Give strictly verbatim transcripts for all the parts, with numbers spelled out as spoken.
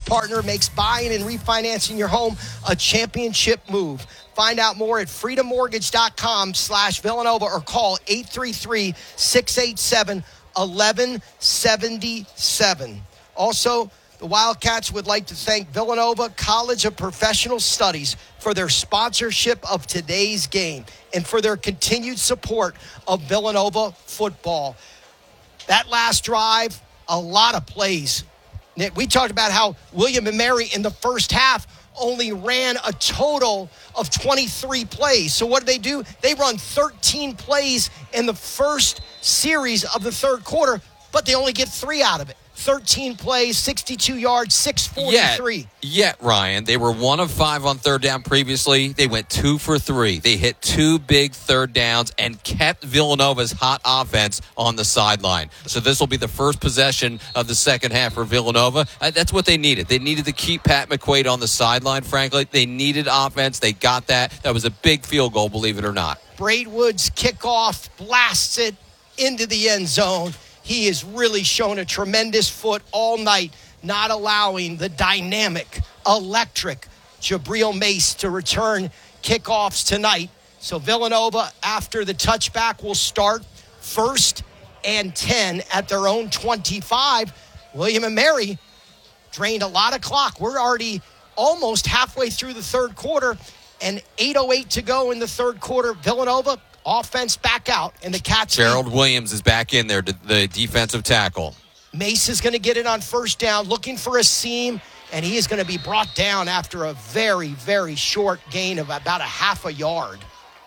partner makes buying and refinancing your home a championship move. Find out more at freedommortgage.com slash Villanova or call eight three three, six eight seven, one one seven seven. Also, the Wildcats would like to thank Villanova College of Professional Studies for their sponsorship of today's game and for their continued support of Villanova football. That last drive, a lot of plays. Nick, we talked about how William and Mary in the first half only ran a total of twenty-three plays. So what did they do? They run thirteen plays in the first series of the third quarter, but they only get three out of it. thirteen plays, sixty-two yards, six forty-three. Yet, yet, Ryan, they were one of five on third down previously. They went two for three. They hit two big third downs and kept Villanova's hot offense on the sideline. So this will be the first possession of the second half for Villanova. Uh, that's what they needed. They needed to keep Pat McQuaid on the sideline, frankly. They needed offense. They got that. That was a big field goal, believe it or not. Braidwood's kickoff blasts it into the end zone. He has really shown a tremendous foot all night, not allowing the dynamic, electric Jabril Mace to return kickoffs tonight. So Villanova, after the touchback, will start first and ten at their own twenty-five. William and Mary drained a lot of clock. We're already almost halfway through the third quarter, and eight oh eight to go in the third quarter. Villanova, offense back out, and the Cats. Gerald Williams is back in there, the defensive tackle. Mace is going to get it on first down, looking for a seam, and he is going to be brought down after a very, very short gain of about a half a yard.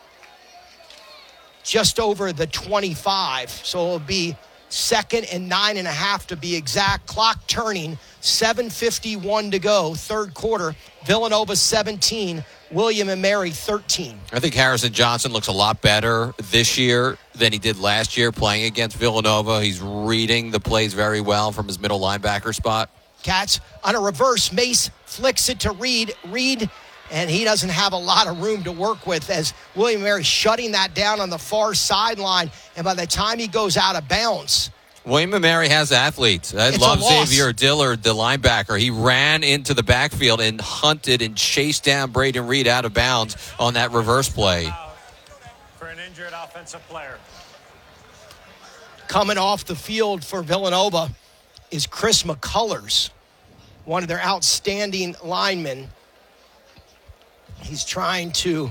Just over the twenty-five, so it'll be second and nine and a half to be exact. Clock turning, seven fifty-one to go, third quarter. Villanova seventeen, William and Mary thirteen. I think Harrison Johnson looks a lot better this year than he did last year playing against Villanova. He's reading the plays very well from his middle linebacker spot. Cats on a reverse. Mace flicks it to Reed. Reed, and he doesn't have a lot of room to work with as William and Mary shutting that down on the far sideline. And by the time he goes out of bounds, William and Mary has athletes. I It's love a loss. Xavier Dillard, the linebacker. He ran into the backfield and hunted and chased down Braden Reed out of bounds on that reverse play. For an injured offensive player. coming off the field for Villanova is Chris McCullers, one of their outstanding linemen. He's trying to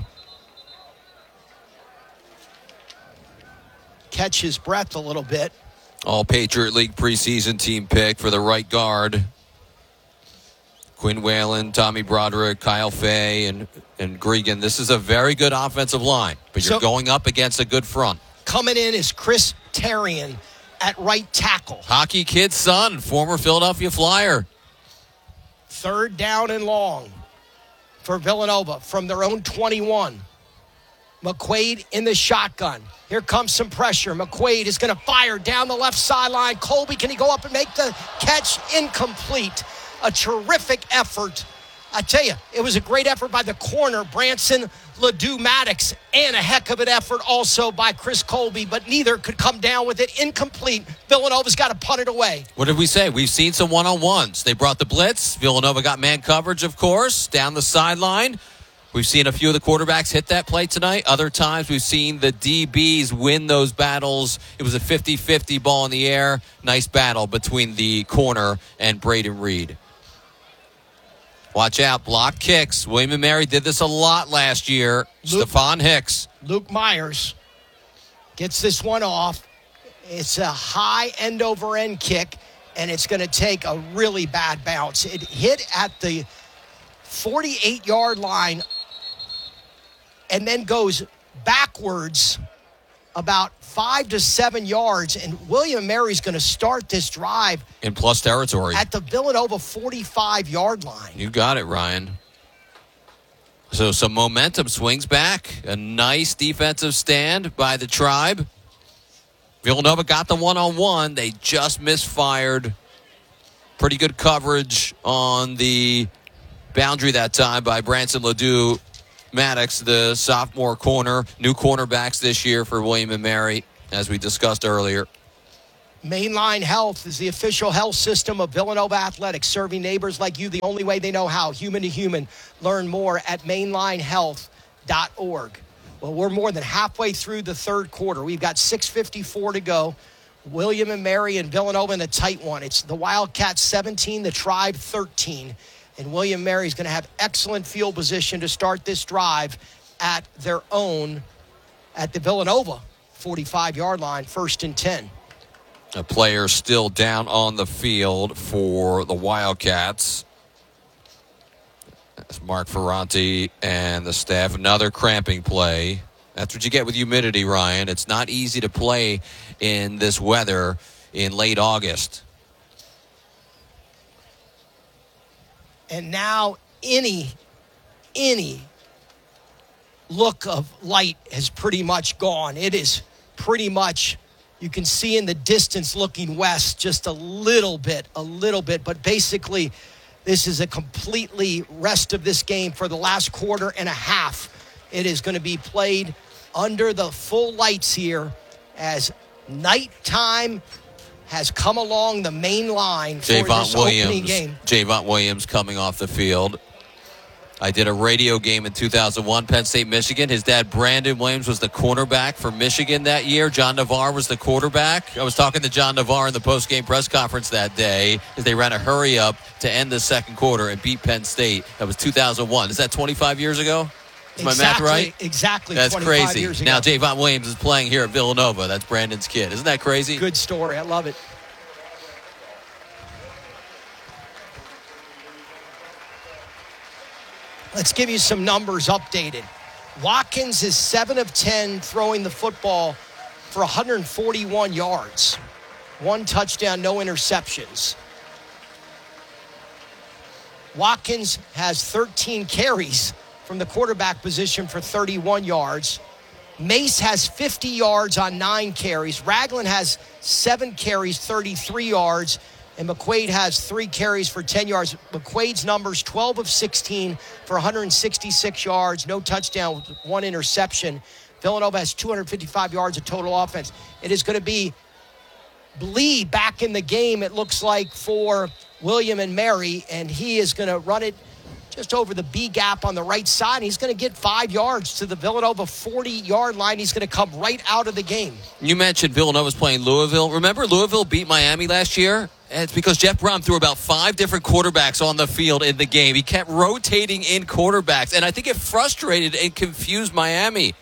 catch his breath a little bit. All Patriot League preseason team pick for the right guard. Quinn Whalen, Tommy Broderick, Kyle Fay, and, and Gregan. This is a very good offensive line, but you're So- going up against a good front. Coming in is Chris Tarian at right tackle. Hockey kid's son, former Philadelphia Flyer. Third down and long for Villanova from their own twenty-one. McQuaid in the shotgun. Here comes some pressure. McQuaid is going to fire down the left sideline. Colby, can he go up and make the catch? Incomplete. A terrific effort. I tell you, it was a great effort by the corner, Branson Ledoux Maddox, and a heck of an effort also by Chris Colby, but neither could come down with it. Incomplete. Villanova's got to punt it away. What did we say? We've seen some one-on-ones. They brought the blitz. Villanova got man coverage, of course, down the sideline. We've seen a few of the quarterbacks hit that play tonight. Other times we've seen the D Bs win those battles. It was a fifty-fifty ball in the air. Nice battle between the corner and Braden Reed. Watch out, block kicks. William and Mary did this a lot last year. Luke, Stephon Hicks. Luke Myers gets this one off. It's a high end-over-end kick, and it's going to take a really bad bounce. It hit at the forty-eight-yard line and then goes backwards about five to seven yards, and William and Mary's going to start this drive In plus territory. at the Villanova forty-five-yard line. You got it, Ryan. So some momentum swings back. A nice defensive stand by the Tribe. Villanova got the one-on-one. They just misfired. Pretty good coverage on the boundary that time by Branson Ledoux Maddox, the sophomore corner. New cornerbacks this year for William and Mary, as we discussed earlier. Mainline Health is the official health system of Villanova Athletics, serving neighbors like you the only way they know how, human to human. Learn more at mainline health dot org. Well, we're more than halfway through the third quarter. We've got six fifty-four to go. William and Mary and Villanova in a tight one. It's the Wildcats seventeen, the Tribe thirteen. And William and Mary is going to have excellent field position to start this drive at their own, at the Villanova forty-five-yard line, first and ten. A player still down on the field for the Wildcats. That's Mark Ferranti and the staff. Another cramping play. That's what you get with humidity, Ryan. It's not easy to play in this weather in late August. And now any, any look of light has pretty much gone. It is pretty much, you can see in the distance looking west just a little bit, a little bit. But basically, this is a completely rest of this game for the last quarter and a half. It is going to be played under the full lights here as nighttime has come along the main line for this opening game. Javon Williams coming off the field. I did a radio game in two thousand one, Penn State, Michigan. His dad, Brandon Williams, was the cornerback for Michigan that year. John Navarre was the quarterback. I was talking to John Navarre in the post-game press conference that day as they ran a hurry-up to end the second quarter and beat Penn State. That was two thousand one. Is that twenty-five years ago? Is my exactly, math right? Exactly. That's crazy. Years ago. Now Javon Williams is playing here at Villanova. That's Brandon's kid. Isn't that crazy? Good story. I love it. Let's give you some numbers updated. Watkins is seven of ten throwing the football for one hundred forty-one yards. One touchdown, no interceptions. Watkins has thirteen carries from the quarterback position for thirty-one yards. Mace has fifty yards on nine carries. Ragland has seven carries, thirty-three yards. And McQuaid has three carries for ten yards. McQuaid's numbers, twelve of sixteen for one hundred sixty-six yards. No touchdown, one interception. Villanova has two hundred fifty-five yards of total offense. It is going to be Blee back in the game, it looks like, for William and Mary. And he is going to run it just over the B gap on the right side. He's going to get five yards to the Villanova forty-yard line. He's going to come right out of the game. You mentioned Villanova's playing Louisville. Remember Louisville beat Miami last year? And it's because Jeff Brown threw about five different quarterbacks on the field in the game. He kept rotating in quarterbacks, and I think it frustrated and confused Miami.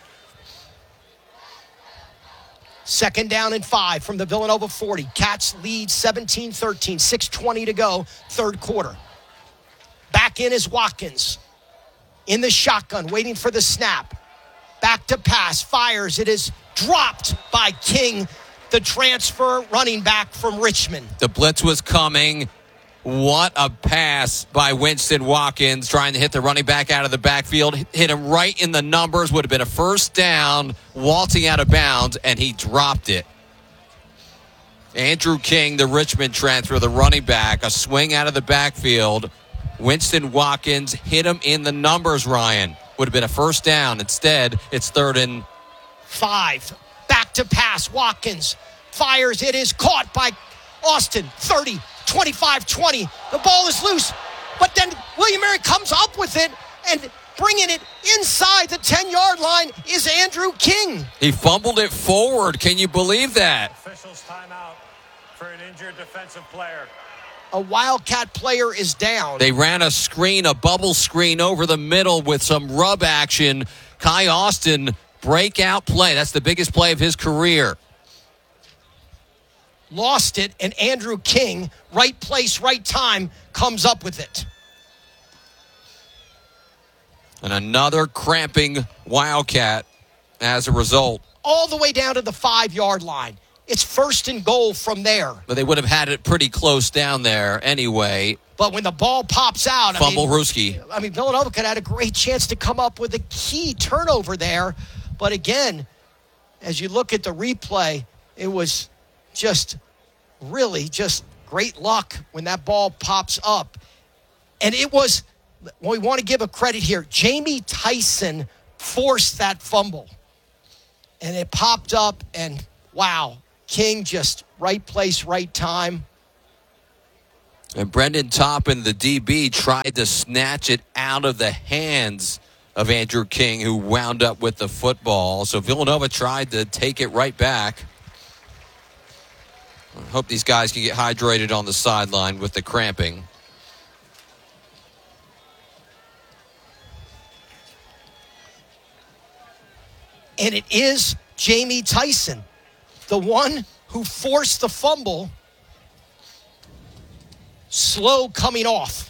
Second down and five from the Villanova forty. Cats lead seventeen thirteen, six twenty to go, third quarter. Back in is Watkins. In the shotgun, waiting for the snap. Back to pass, fires. It is dropped by King, the transfer running back from Richmond. The blitz was coming. What a pass by Winston Watkins, trying to hit the running back out of the backfield. Hit him right in the numbers. Would have been a first down, waltzing out of bounds, and he dropped it. Andrew King, the Richmond transfer, the running back, a swing out of the backfield. Winston Watkins hit him in the numbers, Ryan. Would have been a first down. Instead, it's third and five. Back to pass. Watkins fires. It is caught by Austin. thirty, twenty-five, twenty. The ball is loose. But then William Mary comes up with it, and bringing it inside the ten-yard line is Andrew King. He fumbled it forward. Can you believe that? Officials timeout for an injured defensive player. A Wildcat player is down. They ran a screen, a bubble screen over the middle with some rub action. Kai Austin, breakout play. That's the biggest play of his career. Lost it, and Andrew King, right place, right time, comes up with it. And another cramping Wildcat as a result. All the way down to the five-yard line. It's first and goal from there. But they would have had it pretty close down there anyway. But when the ball pops out, Fumble I mean, Ruski. I mean, Villanova could have had a great chance to come up with a key turnover there. But again, as you look at the replay, it was just really just great luck when that ball pops up. And it was, well, we want to give a credit here. Jamie Tyson forced that fumble. And it popped up, and wow. King, just right place, right time. And Brendan Toppin, the D B, tried to snatch it out of the hands of Andrew King, who wound up with the football. So Villanova tried to take it right back. I hope these guys can get hydrated on the sideline with the cramping. And it is Jamie Tyson, the one who forced the fumble, slow coming off.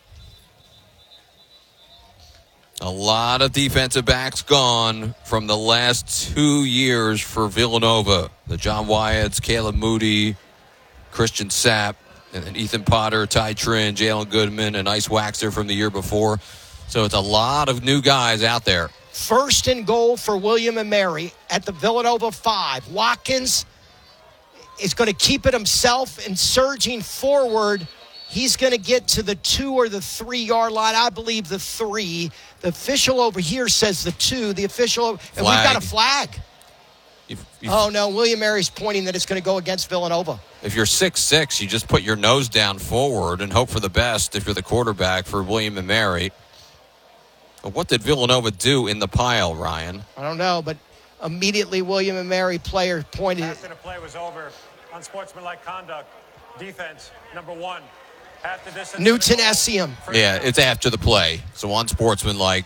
A lot of defensive backs gone from the last two years for Villanova. The John Wyatts, Caleb Moody, Christian Sapp, and then Ethan Potter, Ty Trin, Jalen Goodman, and Ice Waxer from the year before. So it's a lot of new guys out there. First and goal for William and Mary at the Villanova five. Watkins is going to keep it himself and surging forward. He's going to get to the two or the three-yard line. I believe the three. The official over here says the two. The official, and we've got a flag. If, if, oh, no, William Mary's pointing that it's going to go against Villanova. If you're six six, you just put your nose down forward and hope for the best if you're the quarterback for William and Mary. But what did Villanova do in the pile, Ryan? I don't know, but immediately William and Mary player pointed. After the play was over, unsportsmanlike conduct, defense, number one. Half the distance. Newton Essien. Yeah, it's after the play. So unsportsmanlike.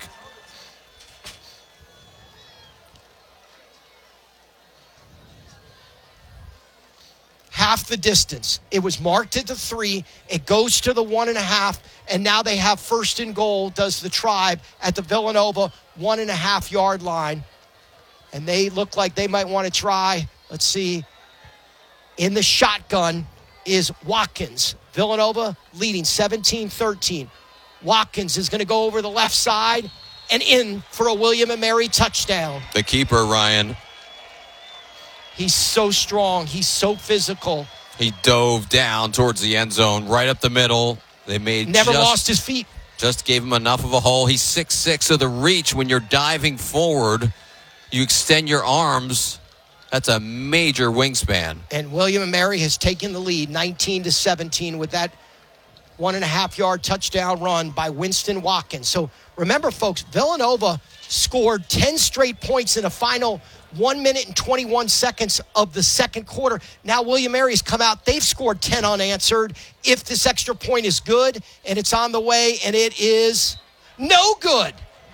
Half the distance. It was marked at the three. It goes to the one and a half. And now they have first and goal, does the Tribe, at the Villanova one and a half yard line. And they look like they might want to try. Let's see. In the shotgun is Watkins. Villanova leading seventeen thirteen. Watkins is going to go over the left side and in for a William and Mary touchdown. The keeper, Ryan. He's so strong. He's so physical. He dove down towards the end zone, right up the middle. They made Never just, lost his feet. Just gave him enough of a hole. He's six six, so the reach when you're diving forward, you extend your arms. That's a major wingspan. And William and Mary has taken the lead nineteen to seventeen with that one and a half yard touchdown run by Winston Watkins. So remember, folks, Villanova scored ten straight points in the final one minute and twenty-one seconds of the second quarter. Now William and Mary's come out. They've scored ten unanswered. If this extra point is good, and it's on the way, and it is no good.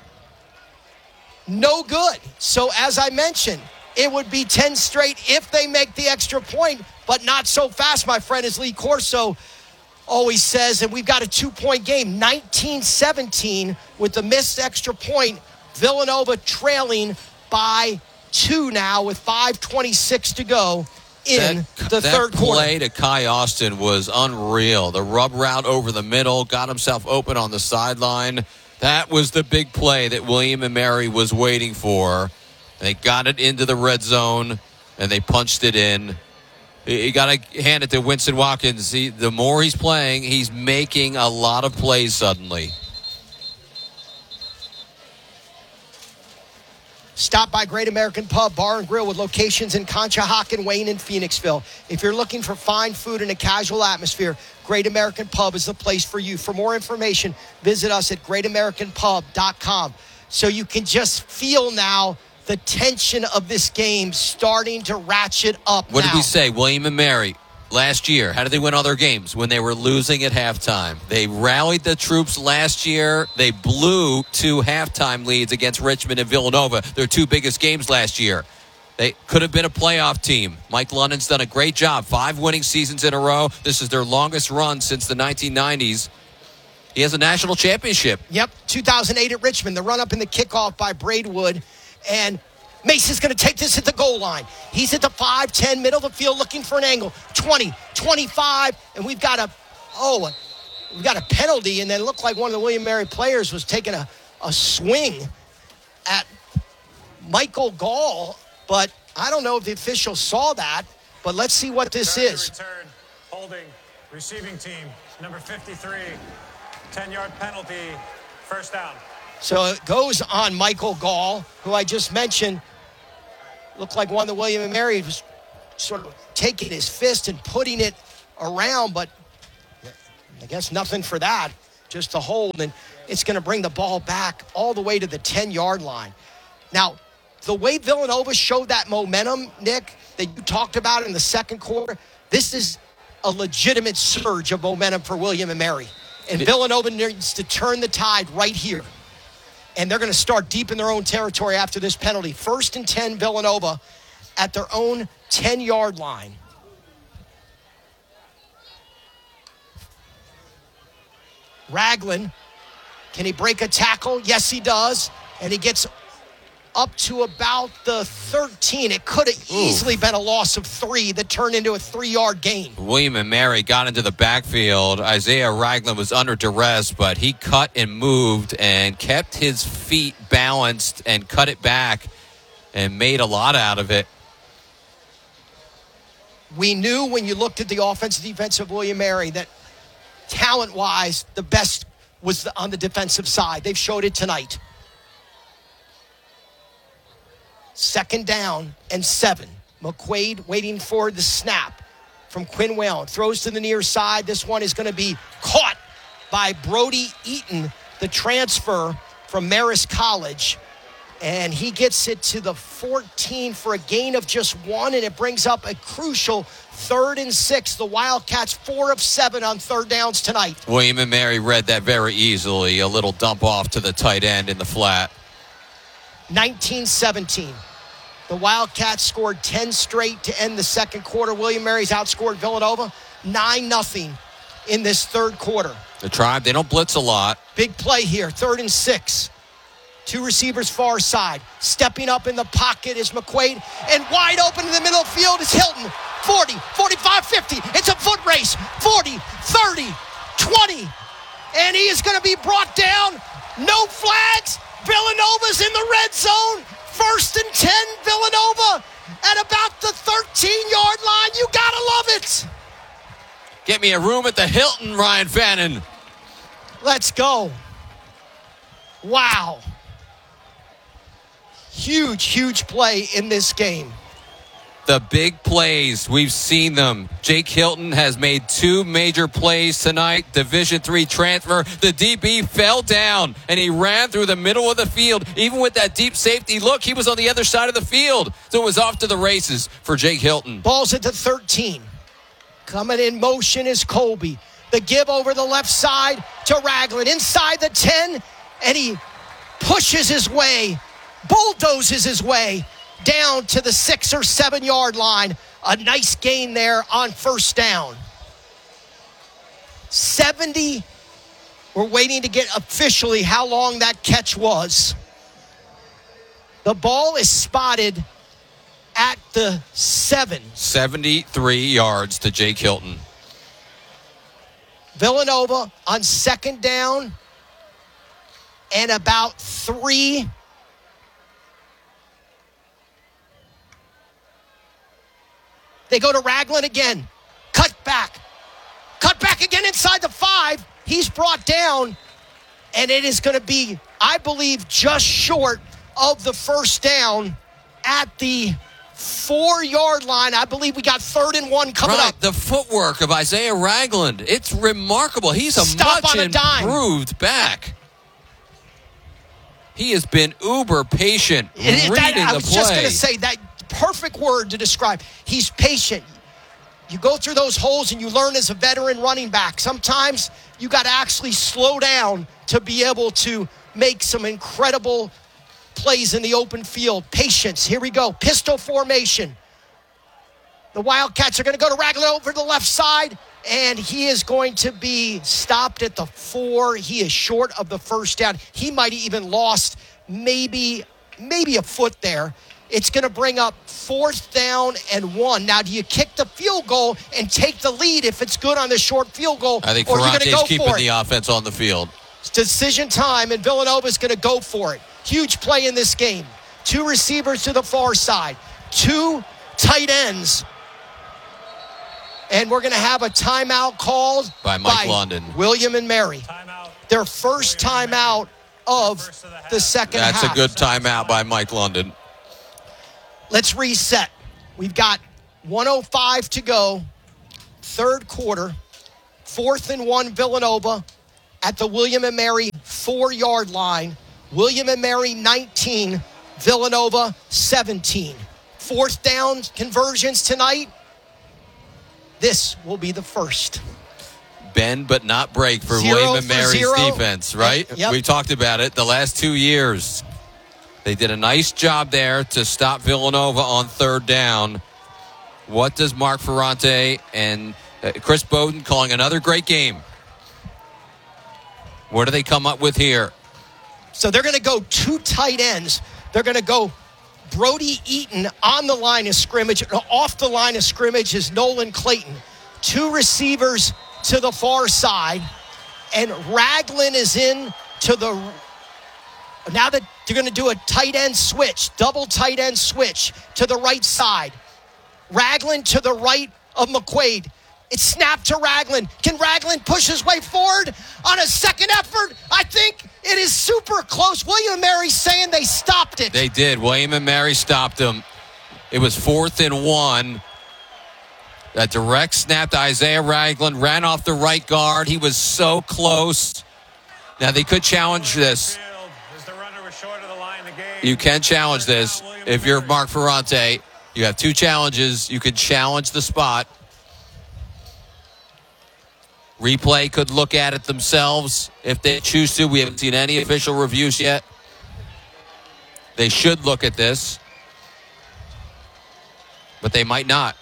No good. So as I mentioned, it would be ten straight if they make the extra point, but not so fast, my friend, as Lee Corso always says. And we've got a two-point game, nineteen seventeen, with the missed extra point. Villanova trailing by two now with five twenty-six to go in that, the that third quarter. That play to Kai Austin was unreal. The rub route over the middle, got himself open on the sideline. That was the big play that William and Mary was waiting for. They got it into the red zone, and they punched it in. You got to hand it to Winston Watkins. He, the more he's playing, he's making a lot of plays suddenly. Stop by Great American Pub, Bar and Grill with locations in Conshohocken, Wayne, and Phoenixville. If you're looking for fine food and a casual atmosphere, Great American Pub is the place for you. For more information, visit us at great american pub dot com. So you can just feel now the tension of this game starting to ratchet up. What now. did we say? William and Mary, last year, how did they win all their games? When they were losing at halftime. They rallied the troops last year. They blew two halftime leads against Richmond and Villanova, their two biggest games last year. They could have been a playoff team. Mike London's done a great job. Five winning seasons in a row. This is their longest run since the nineteen nineties. He has a national championship. Yep, two thousand eight at Richmond. The run-up in the kickoff by Braidwood. And Mason's going to take this at the goal line. He's at the five ten, middle of the field, looking for an angle. twenty, twenty-five, and we've got a, oh, we've got a penalty, and then it looked like one of the William and Mary players was taking a, a swing at Michael Gall, but I don't know if the official saw that, but let's see what this Return to is. Return, holding, receiving team, number fifty-three, ten-yard penalty, first down. So it goes on Michael Gall, who I just mentioned. Looked like one of the William and Mary was sort of taking his fist and putting it around, but I guess nothing for that, just a hold, and it's going to bring the ball back all the way to the ten-yard line. Now, the way Villanova showed that momentum, Nick, that you talked about in the second quarter, this is a legitimate surge of momentum for William and Mary. And Villanova needs to turn the tide right here. And they're going to start deep in their own territory after this penalty. First and ten, Villanova at their own ten-yard line. Ragland, can he break a tackle? Yes, he does. And he gets up to about the thirteen. It could have easily been a loss of three that turned into a three-yard gain. William and Mary got into the backfield. Isaiah Ragland was under duress, but he cut and moved and kept his feet balanced and cut it back and made a lot out of it. We knew when you looked at the offense and defense of William and Mary that talent-wise, the best was on the defensive side. They've showed it tonight. Second down and seven. McQuaid waiting for the snap from Quinn Whalen. Throws to the near side. This one is going to be caught by Brody Eaton, the transfer from Marist College. And he gets it to the fourteen for a gain of just one, and it brings up a crucial third and six. The Wildcats four of seven on third downs tonight. William and Mary read that very easily. A little dump off to the tight end in the flat. nineteen seventeen. The Wildcats scored ten straight to end the second quarter. William Mary's outscored Villanova nine nothing in this third quarter. The Tribe, they don't blitz a lot. Big play here, third and six. Two receivers far side. Stepping up in the pocket is McQuaid. And wide open in the middle of the field is Hilton. forty, forty-five, fifty. It's a foot race. forty, thirty, twenty. And he is going to be brought down. No flags. Villanova's in the red zone. First and ten, Villanova at about the thirteen-yard line. You got to love it. Get me a room at the Hilton, Ryan Fannin. Let's go. Wow. Huge, huge play in this game. The big plays, we've seen them. Jake Hilton has made two major plays tonight. Division three transfer. The D B fell down, and he ran through the middle of the field. Even with that deep safety look, he was on the other side of the field. So it was off to the races for Jake Hilton. Ball's at the thirteen. Coming in motion is Colby. The give over the left side to Ragland. Inside the ten, and he pushes his way, bulldozes his way down to the six or seven yard line. A nice gain there on first down. seventy. We're waiting to get officially how long that catch was. The ball is spotted at the seven. seventy-three yards to Jake Hilton. Villanova on second down and about three. They go to Ragland again. Cut back. Cut back again inside the five. He's brought down, and it is going to be, I believe, just short of the first down at the four-yard line. I believe we got third and one coming right, up. The footwork of Isaiah Ragland, it's remarkable. He's a Stop much on a dime. improved back. He has been uber patient It- it- reading that- I the was play. just going to say that perfect word to describe. He's patient. You go through those holes and you learn as a veteran running back. Sometimes you got to actually slow down to be able to make some incredible plays in the open field. Patience. Here we go. Pistol formation. The Wildcats are going to go to Ragland over the left side, and he is going to be stopped at the four. He is short of the first down. He might have even lost maybe, maybe a foot there. It's going to bring up fourth down and one. Now, do you kick the field goal and take the lead if it's good on the short field goal? I think or are you going to Ferrante's go keeping for the it? offense on the field. It's decision time, and Villanova is going to go for it. Huge play in this game. Two receivers to the far side. Two tight ends. And we're going to have a timeout called By Mike London. William and Mary. Timeout. Their first William and Mary. timeout of First of the half. the second That's half. a good timeout by Mike London. Let's reset. We've got one oh five to go, third quarter, fourth and one Villanova at the William and Mary four-yard line. William and Mary nineteen, Villanova seventeen. Fourth down conversions tonight. This will be the first. Bend but not break for Zero William and for Mary's zero. defense, right? Yep. We talked about it the last two years. They did a nice job there to stop Villanova on third down. What does Mark Ferrante and uh, Chris Bowden calling another great game? What do they come up with here? So they're going to go two tight ends. They're going to go Brody Eaton on the line of scrimmage. Off the line of scrimmage is Nolan Clayton. Two receivers to the far side. And Ragland is in to the... Now that they're going to do a tight end switch, double tight end switch to the right side. Ragland to the right of McQuaid. It's snapped to Ragland. Can Ragland push his way forward on a second effort? I think it is super close. William and Mary saying they stopped it. They did. William and Mary stopped them. It was fourth and one. A direct snap to Isaiah Ragland. Ran off the right guard. He was so close. Now they could challenge this. You can challenge this. If you're Mark Ferrante, you have two challenges. You can challenge the spot. Replay could look at it themselves if they choose to. We haven't seen any official reviews yet. They should look at this, but they might not.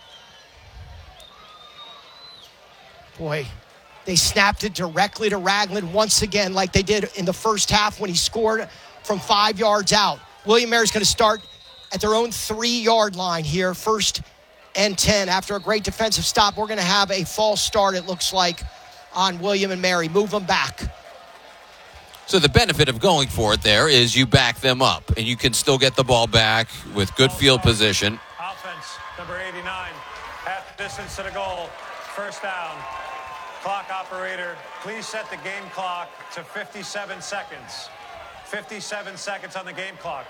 Boy, they snapped it directly to Ragland once again like they did in the first half when he scored from five yards out. William Mary's going to start at their own three-yard line here, first and ten. After a great defensive stop, we're going to have a false start, it looks like, on William and Mary. Move them back. So the benefit of going for it there is you back them up, and you can still get the ball back with good field position. Offense, number eighty-nine, half distance to the goal, first down. Clock operator, please set the game clock to fifty-seven seconds. fifty-seven seconds on the game clock.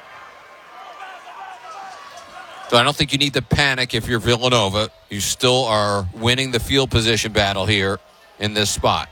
So I don't think you need to panic if you're Villanova. You still are winning the field position battle here in this spot.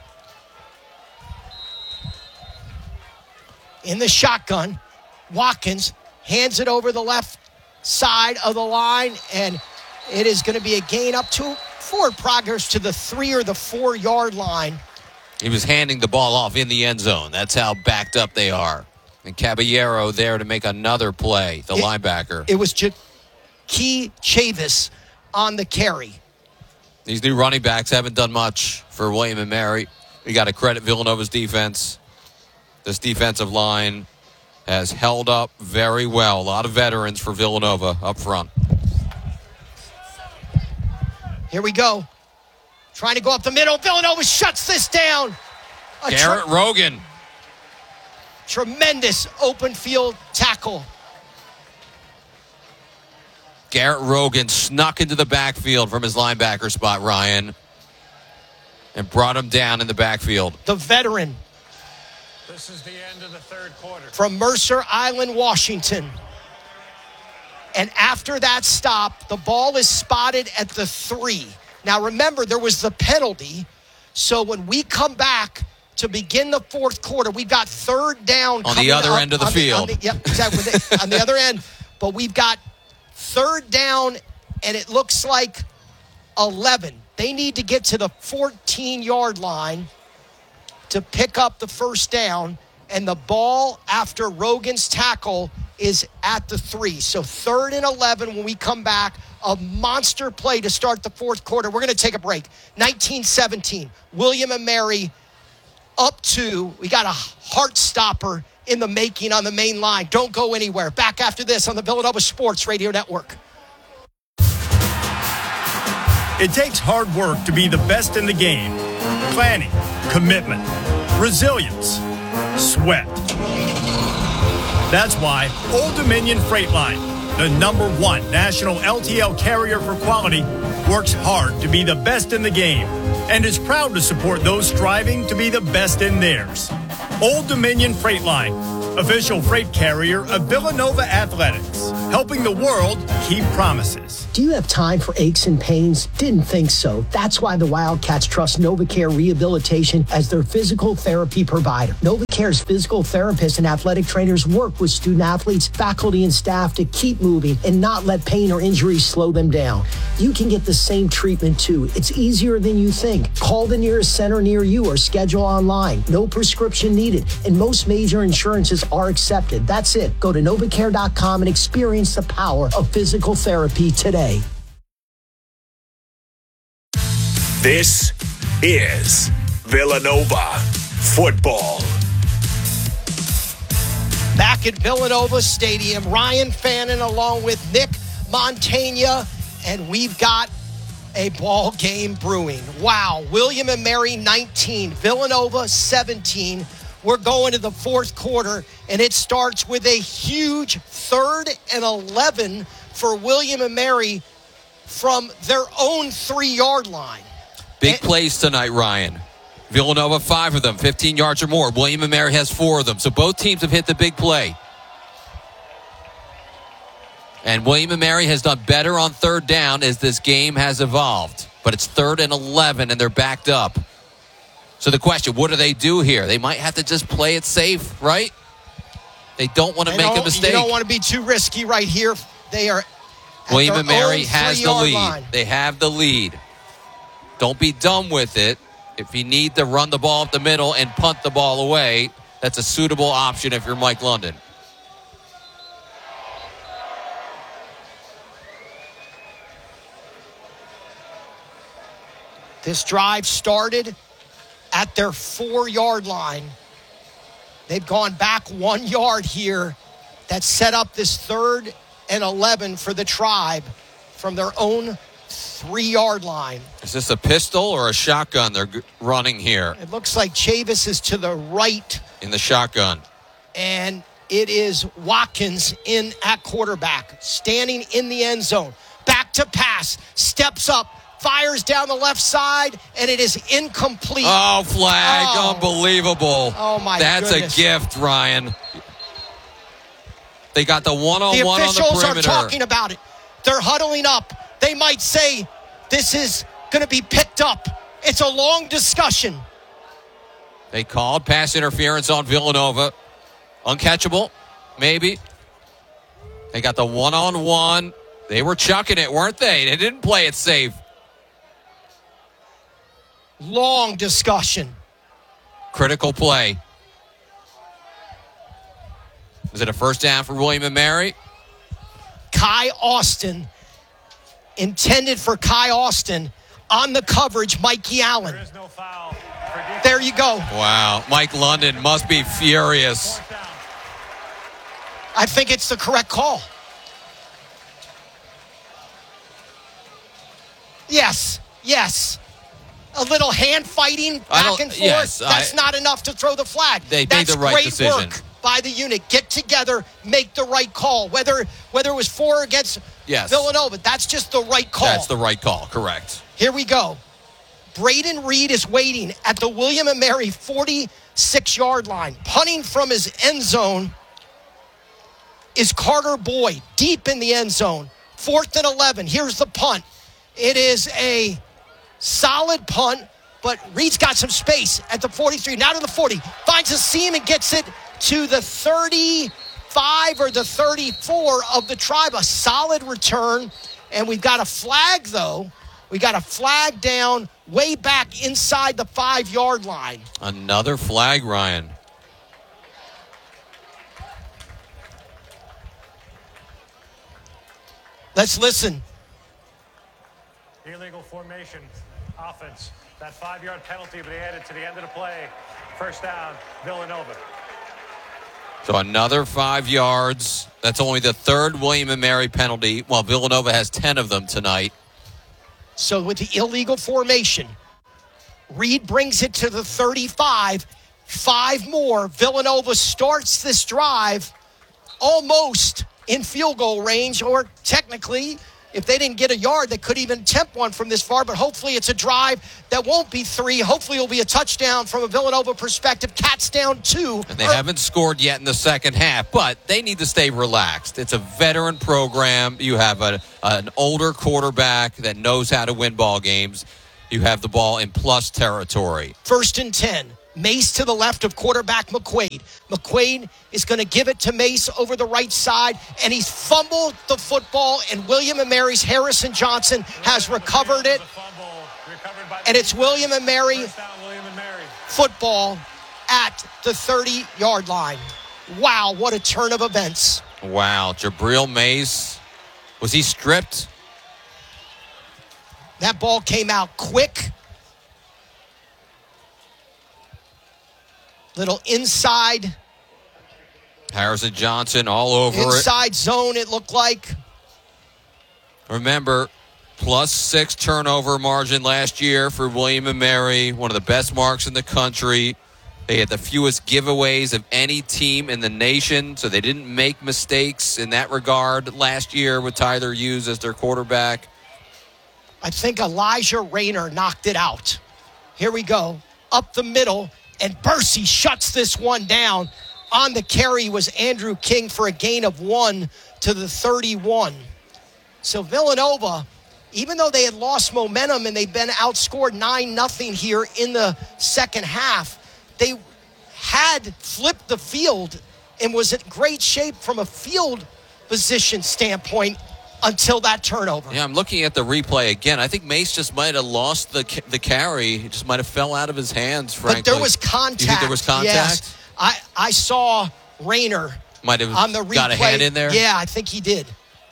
In the shotgun, Watkins hands it over the left side of the line, and it is going to be a gain up to forward progress to the three or the four-yard line. He was handing the ball off in the end zone. That's how backed up they are. And Caballero there to make another play, the it, linebacker. It was J- Key Chavis on the carry. These new running backs haven't done much for William and Mary. We got to credit Villanova's defense. This defensive line has held up very well. A lot of veterans for Villanova up front. Here we go. Trying to go up the middle. Villanova shuts this down. A Garrett tre- Rogan. Tremendous open field tackle. Garrett Rogan snuck into the backfield from his linebacker spot, Ryan, and brought him down in the backfield. The veteran. This is the end of the third quarter. From Mercer Island, Washington. And after that stop, the ball is spotted at the three. Now remember, there was the penalty. So when we come back to begin the fourth quarter, we've got third down. On the other end of the field. Yep, exactly. On the other end. But we've got third down, and it looks like eleven. They need to get to the fourteen-yard line to pick up the first down, and the ball after Rogan's tackle is at the three. So third and eleven when we come back. A monster play to start the fourth quarter. We're going to take a break. nineteen seventeen. William and Mary up two. We got a heart stopper in the making on the main line. Don't go anywhere. Back after this on the Villanova Sports Radio Network. It takes hard work to be the best in the game. Planning, commitment, resilience, sweat. That's why Old Dominion Freight Line, the number one national L T L carrier for quality, works hard to be the best in the game and is proud to support those striving to be the best in theirs. Old Dominion Freight Line, official freight carrier of Villanova Athletics, helping the world keep promises. Do you have time for aches and pains? Didn't think so. That's why the Wildcats trust NovaCare Rehabilitation as their physical therapy provider. NovaCare's physical therapists and athletic trainers work with student athletes, faculty, and staff to keep moving and not let pain or injuries slow them down. You can get the same treatment too. It's easier than you think. Call the nearest center near you or schedule online. No prescription needed, and most major insurances are accepted. That's it. Go to novacare dot com and experience the power of physical therapy today. This is Villanova football. Back at Villanova Stadium, Ryan Fannin along with Nick Montagna, and we've got a ball game brewing. Wow, William and Mary nineteen, Villanova seventeen. We're going to the fourth quarter, and it starts with a huge third and eleven for William and Mary from their own three-yard line. Big and- plays tonight, Ryan. Villanova, five of them, fifteen yards or more. William and Mary has four of them. So both teams have hit the big play. And William and Mary has done better on third down as this game has evolved. But it's third and eleven, and they're backed up. So the question, what do they do here? They might have to just play it safe, right? They don't want to They make a don't- mistake. You don't want to be too risky right here. They are at William their and Mary own has the three-yard lead. line. They have the lead. Don't be dumb with it. If you need to run the ball up the middle and punt the ball away, that's a suitable option if you're Mike London. This drive started at their four-yard line. They've gone back one yard here. That set up this third and eleven for the Tribe from their own three-yard line. Is this a pistol or a shotgun they're g- running here It looks like Chavis is to the right, in the shotgun? and it is Watkins in at quarterback, standing in the end zone. Back to pass, steps up, fires down the left side, and it is incomplete. Oh, flag. Oh. Unbelievable. Oh, my That's goodness. a gift, Ryan. They got the one-on-one The on the officials are perimeter. talking about it. They're huddling up. They might say this is going to be picked up. It's a long discussion. They called pass interference on Villanova. Uncatchable, maybe. They got the one-on-one. They were chucking it, weren't they? They didn't play it safe. Long discussion. Critical play. Is it a first down for William and Mary? Kai Austin, intended for Kai Austin, on the coverage, Mikey Allen. There is no foul for defense. There you go. Wow, Mike London must be furious. Fourth down. I think it's the correct call. Yes, yes. A little hand fighting I back don't- and forth. yes, That's I- not enough to throw the flag. They made That's the right great decision. work by the unit. Get together, make the right call. Whether whether it was for or against Yes. Villanova, that's just the right call. That's the right call, correct. Here we go. Braden Reed is waiting at the William and Mary forty-six-yard line. Punting from his end zone is Carter Boyd, deep in the end zone. Fourth and eleven. Here's the punt. It is a solid punt, but Reed's got some space at the forty-three. Now to the forty. Finds a seam and gets it to the thirty-five or the thirty-four of the Tribe. A solid return. And we've got a flag, though. We got a flag down way back inside the five-yard line. Another flag, Ryan. Let's listen. Illegal formation offense. That five-yard penalty, but they added to the end of the play. First down, Villanova. So another five yards. That's only the third William and Mary penalty, while Villanova has ten of them tonight. So with the illegal formation, Reed brings it to the thirty-five. Five more. Villanova starts this drive almost in field goal range, or technically, if they didn't get a yard, they could even attempt one from this far, but hopefully it's a drive that won't be three. Hopefully it'll be a touchdown from a Villanova perspective. Cats down two. And they haven't scored yet in the second half, but they need to stay relaxed. It's a veteran program. You have a, an older quarterback that knows how to win ball games. You have the ball in plus territory. First and ten. Mace to the left of quarterback McQuaid. McQuaid is going to give it to Mace over the right side, and he's fumbled the football, and William and Mary's Harrison Johnson has recovered it. And it's William and Mary football at the thirty-yard line. Wow, what a turn of events. Wow, Jabril Mace, was he stripped? That ball came out quick. Little inside. Harrison Johnson all over inside it. Inside zone, it looked like. Remember, plus six turnover margin last year for William and Mary, one of the best marks in the country. They had the fewest giveaways of any team in the nation, so they didn't make mistakes in that regard last year with Tyler Hughes as their quarterback. I think Elijah Rayner knocked it out. Here we go. Up the middle. And Bursey shuts this one down. On the carry was Andrew King for a gain of one to the thirty-one. So Villanova, even though they had lost momentum and they'd been outscored nine nothing here in the second half, they had flipped the field and was in great shape from a field position standpoint until that turnover. Yeah, I'm looking at the replay again. I think Mace just might have lost the the carry. He just might have fell out of his hands, frankly. But there was contact. You think there was contact? Yes. I, I saw Rayner might have on the replay. Got a hand in there? Yeah, I think he did.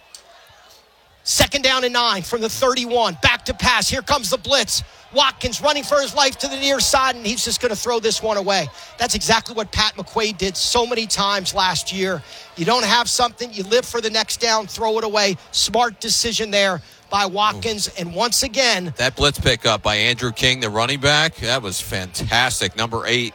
Second down and nine from the thirty-one. Back to pass. Here comes the blitz. Watkins running for his life to the near side, and he's just going to throw this one away. That's exactly what Pat McQuaid did so many times last year. You don't have something, you live for the next down, throw it away. Smart decision there by Watkins. Ooh. And once again, that blitz pickup by Andrew King, the running back, that was fantastic. Number eight.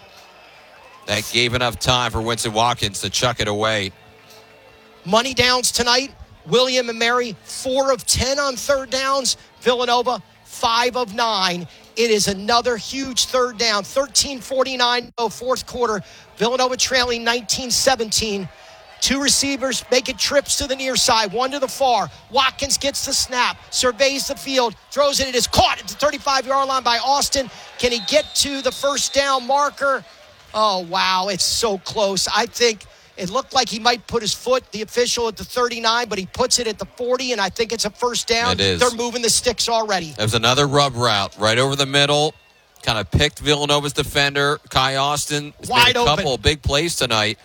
That gave enough time for Winston Watkins to chuck it away. Money downs tonight. William and Mary, four of ten on third downs. Villanova, five of nine. It is another huge third down. thirteen forty-nine, oh, fourth quarter. Villanova trailing nineteen seventeen. Two receivers making trips to the near side, one to the far. Watkins gets the snap, surveys the field, throws it. It is caught at the thirty-five-yard line by Austin. Can he get to the first down marker? Oh, wow, it's so close. I think it looked like he might put his foot, the official, at the thirty-nine, but he puts it at the forty, and I think it's a first down. It is. They're moving the sticks already. There's another rub route right over the middle. Kind of picked Villanova's defender, Kai Austin. He's Wide made a open. couple of big plays tonight.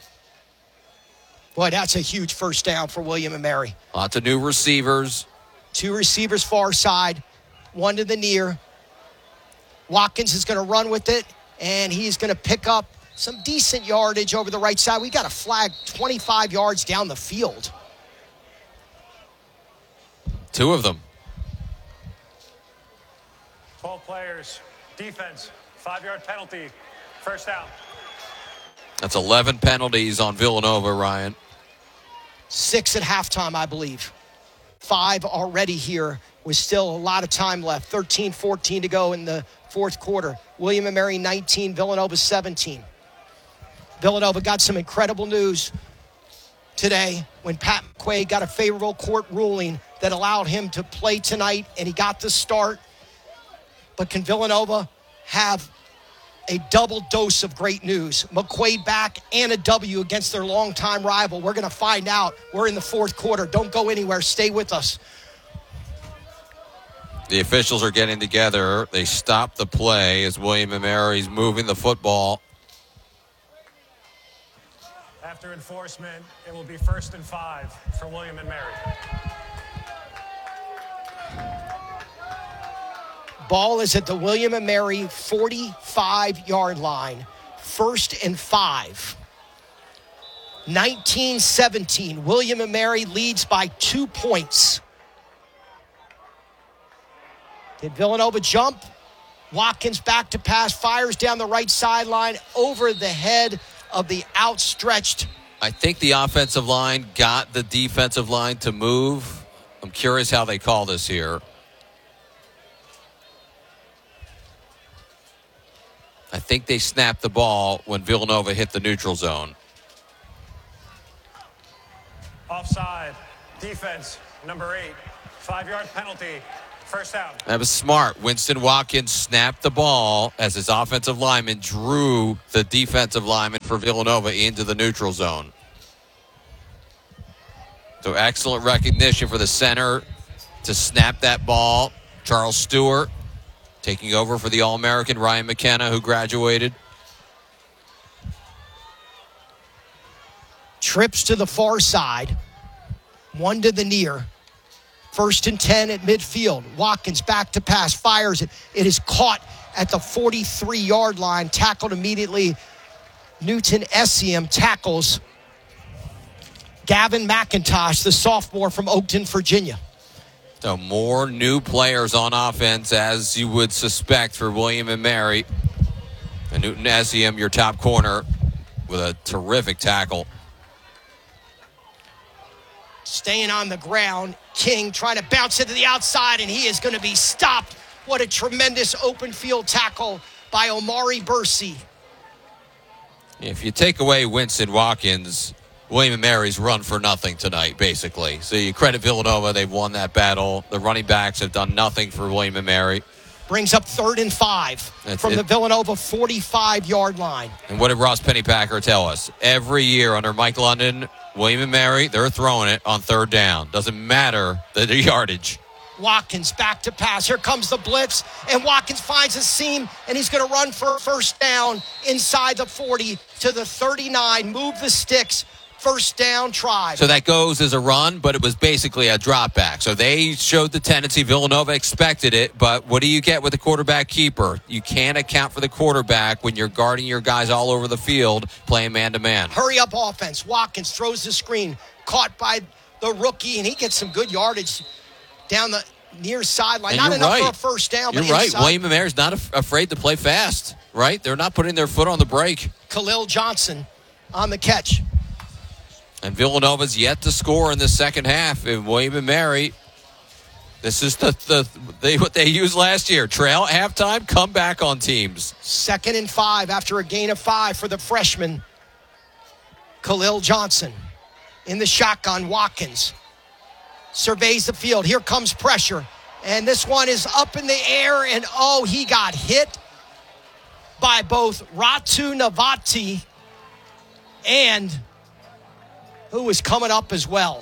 Boy, that's a huge first down for William and Mary. Lots of new receivers. Two receivers far side, one to the near. Watkins is going to run with it, and he's going to pick up some decent yardage over the right side. We got a flag twenty-five yards down the field. Two of them. twelve players. Defense. Five-yard penalty. First down. That's eleven penalties on Villanova, Ryan. Six at halftime, I believe. Five already here with still a lot of time left. thirteen fourteen to go in the fourth quarter. William and Mary nineteen, Villanova seventeen. Villanova got some incredible news today when Pat McQuaid got a favorable court ruling that allowed him to play tonight, and he got the start. But can Villanova have a double dose of great news? McQuaid back and a W against their longtime rival. We're going to find out. We're in the fourth quarter. Don't go anywhere. Stay with us. The officials are getting together. They stop the play as William and Mary's moving the football. After enforcement, it will be first and five for William and Mary. Ball is at the William and Mary forty-five-yard line. First and five. nineteen seventeen. William and Mary leads by two points. Did Villanova jump? Watkins back to pass, fires down the right sideline over the head of the outstretched. I think the offensive line got the defensive line to move. I'm curious how they call this here. I think they snapped the ball when Villanova hit the neutral zone. Offside. Defense, number eight. Five-yard penalty. First down. That was smart. Winston Watkins snapped the ball as his offensive lineman drew the defensive lineman for Villanova into the neutral zone. So excellent recognition for the center to snap that ball. Charles Stewart taking over for the All-American Ryan McKenna, who graduated. Trips to the far side. One to the near. First and ten at midfield. Watkins back to pass, fires it. It is caught at the forty-three-yard line, tackled immediately. Newton Essiem tackles Gavin McIntosh, the sophomore from Oakton, Virginia. So more new players on offense, as you would suspect, for William and Mary. And Newton Essiem, your top corner, with a terrific tackle. Staying on the ground, King trying to bounce it to the outside, and he is going to be stopped. What a tremendous open field tackle by Omari Bursey. If you take away Winston Watkins, William and Mary's run for nothing tonight, basically. So you credit Villanova, they've won that battle. The running backs have done nothing for William and Mary. Brings up third and five That's from it. the Villanova forty-five-yard line. And what did Ross Pennypacker tell us? Every year under Mike London, William and Mary, they're throwing it on third down. Doesn't matter the yardage. Watkins back to pass. Here comes the blitz, and Watkins finds a seam, and he's going to run for a first down inside the forty to the thirty-nine. Move the sticks. First down try. So that goes as a run, but it was basically a drop back. So they showed the tendency. Villanova expected it, but what do you get with the quarterback keeper? You can't account for the quarterback when you're guarding your guys all over the field playing man-to-man. Hurry up offense. Watkins throws the screen. Caught by the rookie, and he gets some good yardage down the near sideline. And Not you're enough right. for a first down, You're but right. inside. William and Mary's not af- afraid to play fast, right? They're not putting their foot on the brake. Khalil Johnson on the catch. And Villanova's yet to score in the second half. And William and Mary, this is the, the they what they used last year. Trail at halftime, come back on teams. Second and five after a gain of five for the freshman, Khalil Johnson. In the shotgun, Watkins surveys the field. Here comes pressure. And this one is up in the air, and oh, he got hit by both Ratu Navati and who was coming up as well.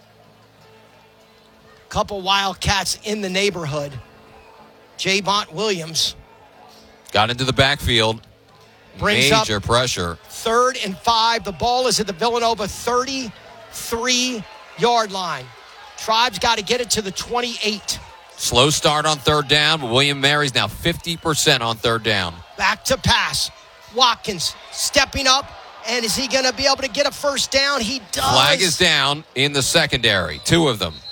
Couple Wildcats in the neighborhood. Javont Williams Got into the backfield. brings Major up pressure. third and five. The ball is at the Villanova thirty-three-yard line. Tribe's got to get it to the twenty-eight. Slow start on third down, but William Mary's now fifty percent on third down. Back to pass. Watkins stepping up. And is he going to be able to get a first down? He does. Flag is down in the secondary. Two of them.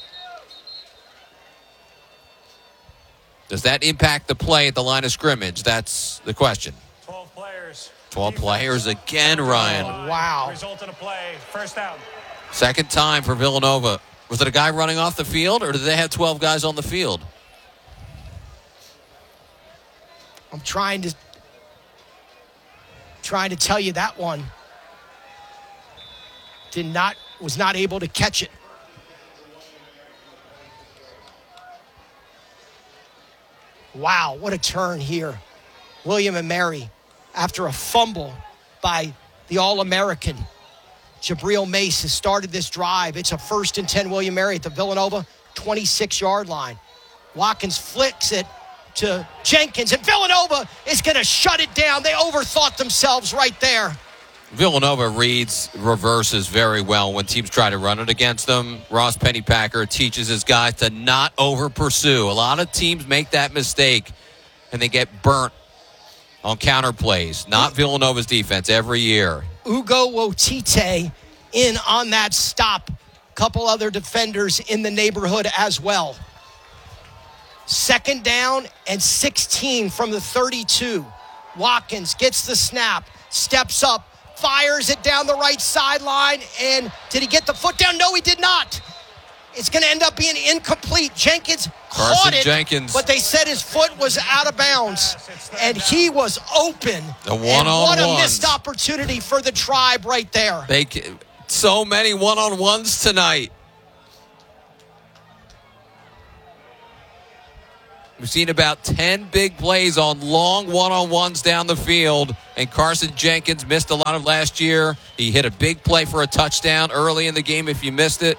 Does that impact the play at the line of scrimmage? That's the question. twelve players. twelve players again, Ryan. Wow. Result in a play. First down. Second time for Villanova. Was it a guy running off the field, or did they have twelve guys on the field? I'm trying to trying to tell you that one did not was not able to catch it. Wow, what a turn here. William and Mary, after a fumble by the All-American, Jabril Mace has started this drive. It's a first and ten William and Mary at the Villanova twenty-six-yard line. Watkins flicks it to Jenkins, and Villanova is going to shut it down. They overthought themselves right there. Villanova reads reverses very well when teams try to run it against them. Ross Pennypacker teaches his guys to not over pursue. A lot of teams make that mistake and they get burnt on counter plays. Not Villanova's defense every year. Ugo Wotite in on that stop. Couple other defenders in the neighborhood as well. Second down and sixteen from the thirty-two. Watkins gets the snap, steps up, fires it down the right sideline, and did he get the foot down? No, he did not. It's going to end up being incomplete. Jenkins Carson caught it, Jenkins. but they said his foot was out of bounds, and he was open. The And what a one-on-ones. missed opportunity for the Tribe right there. They so many one-on-ones tonight. We've seen about ten big plays on long one-on-ones down the field, and Carson Jenkins missed a lot of last year. He hit a big play for a touchdown early in the game if you missed it.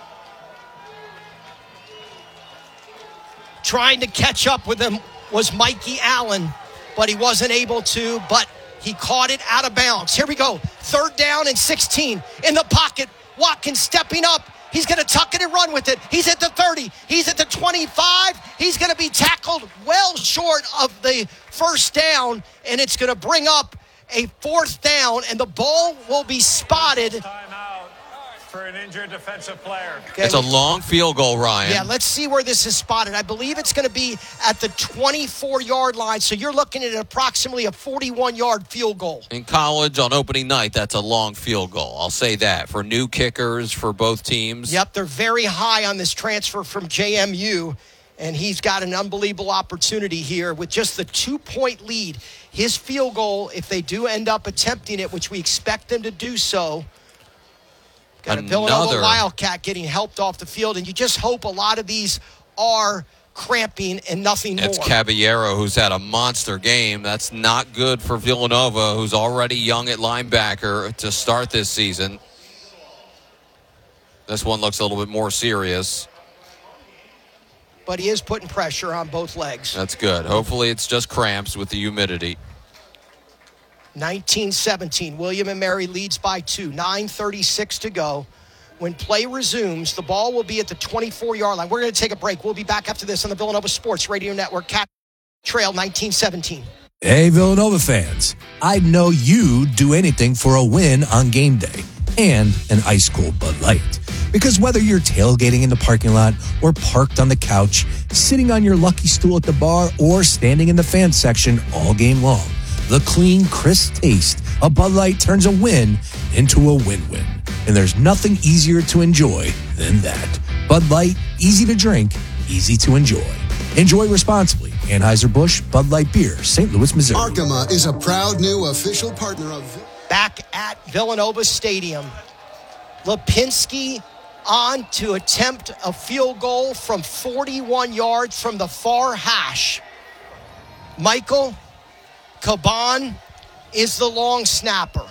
Trying to catch up with him was Mikey Allen, but he wasn't able to, but he caught it out of bounds. Here we go. Third down and sixteen. In the pocket, Watkins stepping up. He's going to tuck it and run with it. He's at the thirty. He's at the twenty-five. He's going to be tackled well short of the first down, and it's going to bring up a fourth down, and the ball will be spotted. Timeout for an injured defensive player. Okay. It's a long field goal, Ryan. Yeah, let's see where this is spotted. I believe it's going to be at the twenty-four-yard line, so you're looking at approximately a forty-one-yard field goal. In college on opening night, that's a long field goal. I'll say that. For new kickers for both teams. Yep, they're very high on this transfer from J M U, and he's got an unbelievable opportunity here with just the two-point lead. His field goal, if they do end up attempting it, which we expect them to do so, got a Villanova Another- Wildcat getting helped off the field, and you just hope a lot of these are cramping and nothing more. It's Caballero, who's had a monster game. That's not good for Villanova, who's already young at linebacker to start this season. This one looks a little bit more serious. But he is putting pressure on both legs. That's good. Hopefully it's just cramps with the humidity. nineteen seventeen. William and Mary leads by two. nine thirty-six to go. When play resumes, the ball will be at the twenty-four-yard line. We're going to take a break. We'll be back after this on the Villanova Sports Radio Network. Cat Trail nineteen seventeen. Hey, Villanova fans. I'd know you'd do anything for a win on game day and an ice-cold Bud Light. Because whether you're tailgating in the parking lot or parked on the couch, sitting on your lucky stool at the bar, or standing in the fan section all game long, the clean, crisp taste of Bud Light turns a win into a win-win. And there's nothing easier to enjoy than that. Bud Light, easy to drink, easy to enjoy. Enjoy responsibly. Anheuser-Busch Bud Light Beer, Saint Louis, Missouri. Arkema is a proud new official partner of... Back at Villanova Stadium. Lipinski on to attempt a field goal from forty-one yards from the far hash. Michael Caban is the long snapper.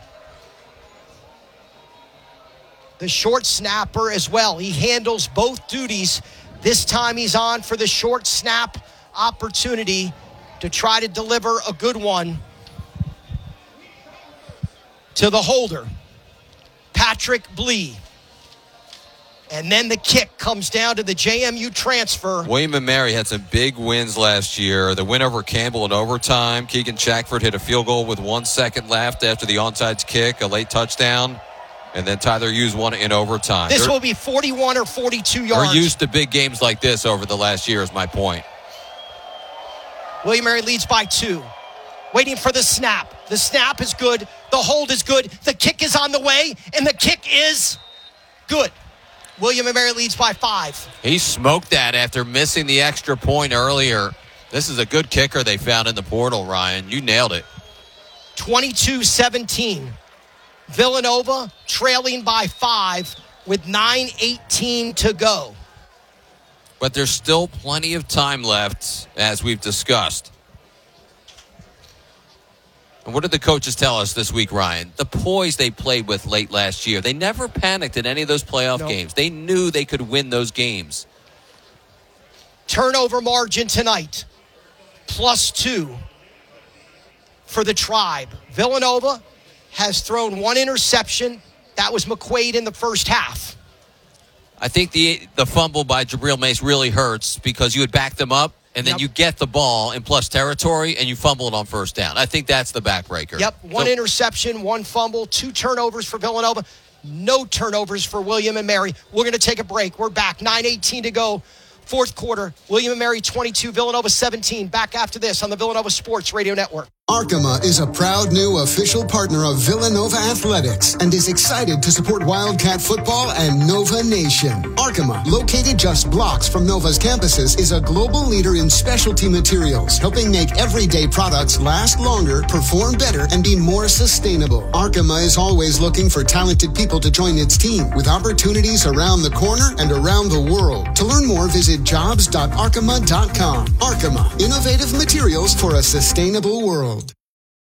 The short snapper as well. He handles both duties. This time he's on for the short snap opportunity to try to deliver a good one to the holder, Patrick Blee. And then the kick comes down to the J M U transfer. William and Mary had some big wins last year. The win over Campbell in overtime. Keegan Shackford hit a field goal with one second left after the onside kick, a late touchdown. And then Tyler Hughes won it in overtime. This They're, will be forty-one or forty-two yards. We're used to big games like this over the last year is my point. William and Mary leads by two. Waiting for the snap. The snap is good. The hold is good. The kick is on the way, and the kick is good. William and Mary leads by five. He smoked that after missing the extra point earlier. This is a good kicker they found in the portal, Ryan. You nailed it. twenty-two seventeen. Villanova trailing by five with nine eighteen to go. But there's still plenty of time left, as we've discussed. And what did the coaches tell us this week, Ryan? The poise they played with late last year. They never panicked in any of those playoff No. games. They knew they could win those games. Turnover margin tonight, plus two for the Tribe. Villanova has thrown one interception. That was McQuaid in the first half. I think the the fumble by Jabril Mace really hurts because you would back them up, and then Yep. you get the ball in plus territory, and you fumble it on first down. I think that's the backbreaker. Yep, one So- interception, one fumble, two turnovers for Villanova, no turnovers for William and Mary. We're going to take a break. We're back, nine eighteen to go, fourth quarter. William and Mary twenty-two, Villanova seventeen. Back after this on the Villanova Sports Radio Network. Arkema is a proud new official partner of Villanova Athletics and is excited to support Wildcat football and Nova Nation. Arkema, located just blocks from Nova's campuses, is a global leader in specialty materials, helping make everyday products last longer, perform better, and be more sustainable. Arkema is always looking for talented people to join its team, with opportunities around the corner and around the world. To learn more, visit jobs dot arkema dot com. Arkema, innovative materials for a sustainable world.